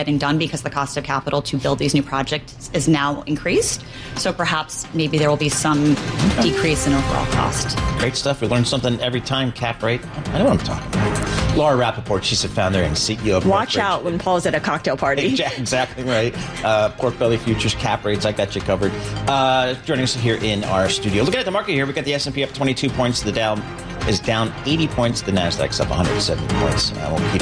getting done because the cost of capital to build these new projects is now increased. So perhaps maybe there will be some decrease in overall cost. Great stuff. We learn something every time. Cap rate. I know what I'm talking about. Laura Rappaport, she's the founder and CEO of Watch out when Paul's at a cocktail party. Exactly right. Pork belly futures, cap rates, I got you covered. Joining us here in our studio. Looking at the market here, we got the S&P up 22 points. The Dow is down 80 points. The Nasdaq's up 170 points. We'll keep